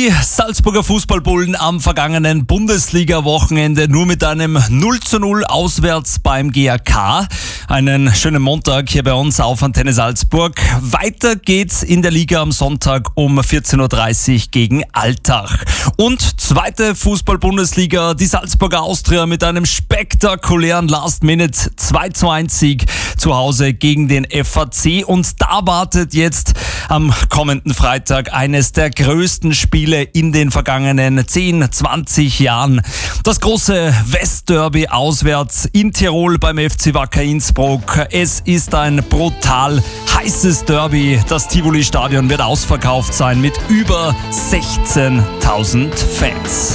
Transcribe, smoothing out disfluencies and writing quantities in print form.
Die Salzburger Fußballbullen am vergangenen Bundesliga-Wochenende nur mit einem 0:0 auswärts beim GAK. Einen schönen Montag hier bei uns auf Antenne Salzburg. Weiter geht's in der Liga am Sonntag um 14.30 Uhr gegen Altach. Und zweite Fußball-Bundesliga, die Salzburger Austria mit einem spektakulären Last-Minute 2:1-Sieg zu Hause gegen den FAC. Und da wartet jetzt am kommenden Freitag eines der größten Spiele in den vergangenen 10, 20 Jahren. Das große Westderby auswärts in Tirol beim FC Wacker Innsbruck. Es ist ein brutal heißes Derby. Das Tivoli-Stadion wird ausverkauft sein mit über 16.000 Fans.